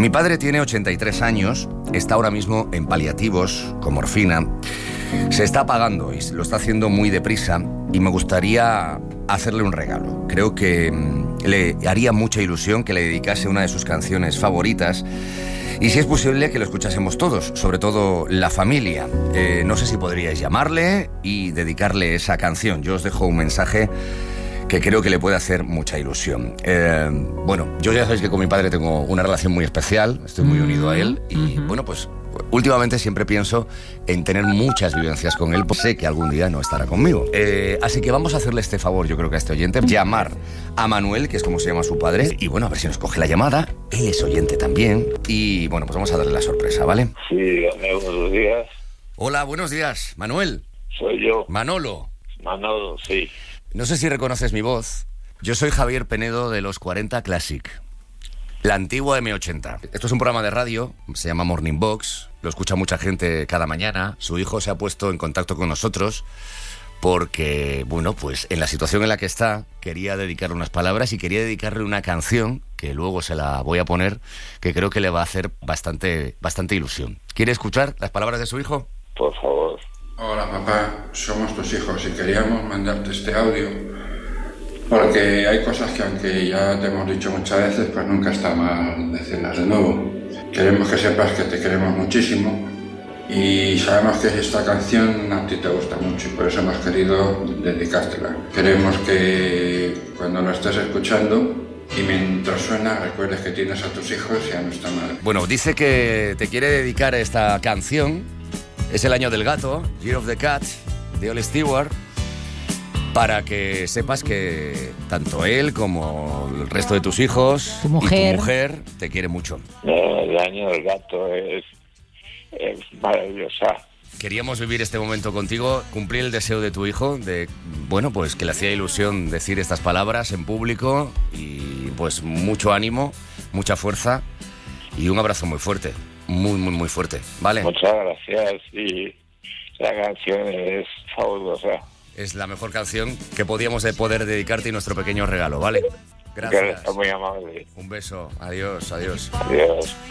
Mi padre tiene 83 años, está ahora mismo en paliativos, con morfina. Se está apagando y lo está haciendo muy deprisa y me gustaría hacerle un regalo. Creo que le haría mucha ilusión que le dedicase una de sus canciones favoritas y, si es posible, que lo escuchásemos todos, sobre todo la familia. No sé si podríais llamarle y dedicarle esa canción. Yo os dejo un mensaje que creo que le puede hacer mucha ilusión. Bueno, yo ya sabéis que con mi padre tengo una relación muy especial, estoy muy unido a él y bueno, pues últimamente siempre pienso en tener muchas vivencias con él, pues sé que algún día no estará conmigo. Así que vamos a hacerle este favor, yo creo que a este oyente, llamar a Manuel, que es como se llama su padre, y bueno, a ver si nos coge la llamada. Él es oyente también y bueno, pues vamos a darle la sorpresa, ¿vale? Sí, dígame, buenos días. Hola, buenos días, Manuel. Soy yo. Manolo. Manolo, sí. No sé si reconoces mi voz. Yo soy Javier Penedo de los 40 Classic, la antigua M80. Esto es un programa de radio, se llama Morning Box, lo escucha mucha gente cada mañana. Su hijo se ha puesto en contacto con nosotros porque, bueno, pues en la situación en la que está, quería dedicarle unas palabras y quería dedicarle una canción, que luego se la voy a poner, que creo que le va a hacer bastante ilusión. ¿Quiere escuchar las palabras de su hijo? Por favor. Hola papá, somos tus hijos y queríamos mandarte este audio porque hay cosas que, aunque ya te hemos dicho muchas veces, pues nunca está mal decirlas de nuevo. Queremos que sepas que te queremos muchísimo y sabemos que esta canción a ti te gusta mucho y por eso hemos querido dedicártela. Queremos que cuando lo estés escuchando y mientras suena, recuerdes que tienes a tus hijos y a nuestra madre. Bueno, dice que te quiere dedicar esta canción. Es el año del gato, Year of the Cat, de Ole Stewart, para que sepas que tanto él como el resto de tus hijos y tu mujer te quiere mucho. El año del gato es maravillosa. Queríamos vivir este momento contigo, cumplir el deseo de tu hijo, de, bueno, pues que le hacía ilusión decir estas palabras en público y pues mucho ánimo, mucha fuerza y un abrazo muy fuerte. Muy fuerte, ¿vale? Muchas gracias y la canción es fabulosa. Es la mejor canción que podíamos poder dedicarte y nuestro pequeño regalo, ¿vale? Gracias. Muy amable. Un beso. Adiós. Adiós.